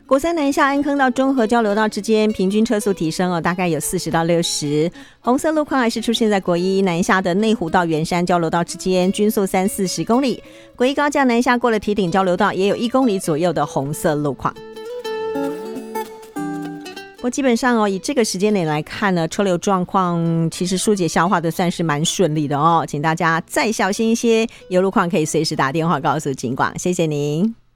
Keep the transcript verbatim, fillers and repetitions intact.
国三南下安坑到中和交流道之间平均车速提升哦，大概有四十到六十。红色路况还是出现在国一南下的内湖到圆山交流道之间，均速三四十公里。国一高架南下过了堤顶交流道，也有一公里左右的红色路况。不过基本上哦，以这个时间点来看呢，车流状况其实疏解消化的算是蛮顺利的哦，请大家再小心一些，有路况可以随时打电话告诉警广，谢谢您。